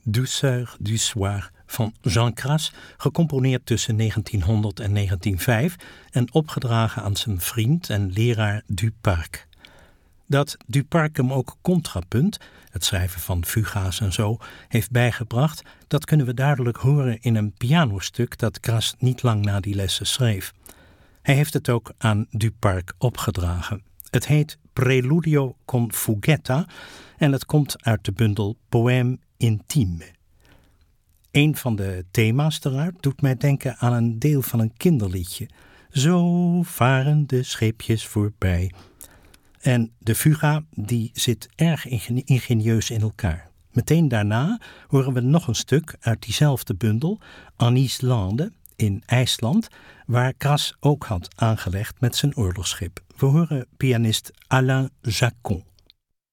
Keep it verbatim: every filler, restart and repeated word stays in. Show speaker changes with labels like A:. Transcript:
A: Douceur du soir van Jean Cras, gecomponeerd tussen negentienhonderd en negentien nul vijf en opgedragen aan zijn vriend en leraar Duparc. Dat Duparc hem ook contrapunt, het schrijven van fuga's en zo, heeft bijgebracht, dat kunnen we duidelijk horen in een pianostuk dat Cras niet lang na die lessen schreef. Hij heeft het ook aan Duparc opgedragen. Het heet Preludio con Fughetta en het komt uit de bundel Poème intime. Een van de thema's eruit doet mij denken aan een deel van een kinderliedje. Zo varen de scheepjes voorbij. En de fuga die zit erg ingenieus in elkaar. Meteen daarna horen we nog een stuk uit diezelfde bundel, En Islande, in IJsland, waar Cras ook had aangelegd met zijn oorlogsschip. We horen pianist Alain Jacon.